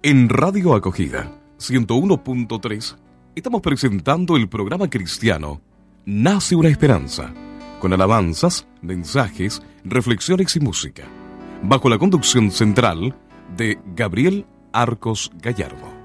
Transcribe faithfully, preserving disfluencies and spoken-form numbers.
En Radio Acogida ciento uno punto tres estamos presentando el programa cristiano Nace una Esperanza, con alabanzas, mensajes, reflexiones y música, bajo la conducción central de Gabriel Arcos Gallardo.